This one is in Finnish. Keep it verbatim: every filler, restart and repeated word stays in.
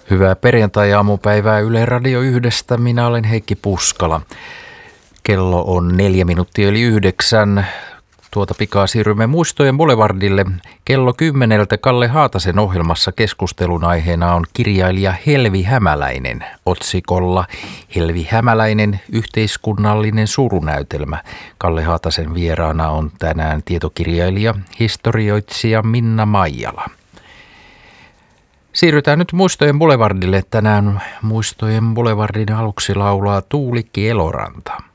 Hyvää perjantai-aamupäivää Yle Radio yhdestä. Minä olen Heikki Puskala. Kello on neljä minuuttia yli yhdeksän. Tuota pikaa siirrymme Muistojen Boulevardille. Kello kymmeneltä Kalle Haatasen ohjelmassa keskustelun aiheena on kirjailija Helvi Hämäläinen. Otsikolla Helvi Hämäläinen, yhteiskunnallinen surunäytelmä. Kalle Haatasen vieraana on tänään tietokirjailija, historioitsija Minna Maijala. Siirrytään nyt Muistojen Boulevardille. Tänään Muistojen Boulevardin aluksi laulaa Tuulikki Eloranta.